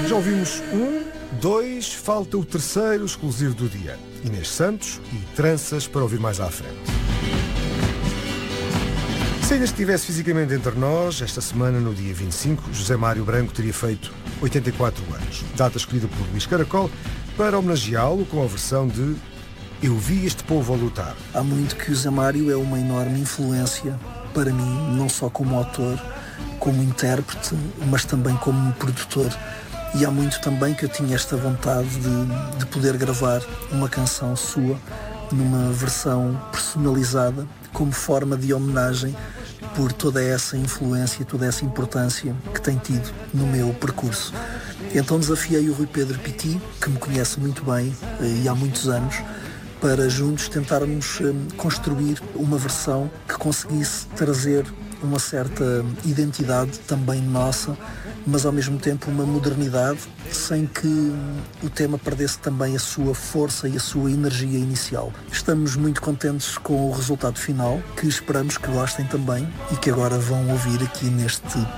Já ouvimos 2, falta o terceiro exclusivo do dia. Inês Santos e Tranças para ouvir mais à frente. Se ainda estivesse fisicamente entre nós, esta semana, no dia 25, José Mário Branco teria feito 84 anos. Data escolhida por Luís Caracol para homenageá-lo com a versão de Eu Vi Este Povo a Lutar. Há muito que o José Mário é uma enorme influência para mim, não só como autor, como intérprete, mas também como produtor. E há muito também que eu tinha esta vontade de poder gravar uma canção sua numa versão personalizada, como forma de homenagem por toda essa influência, toda essa importância que tem tido no meu percurso. Então desafiei o Rui Pedro Piti, que me conhece muito bem e há muitos anos, para juntos tentarmos construir uma versão que conseguisse trazer uma certa identidade também nossa, mas ao mesmo tempo uma modernidade, sem que o tema perdesse também a sua força e a sua energia inicial. Estamos muito contentes com o resultado final, que esperamos que gostem também e que agora vão ouvir aqui neste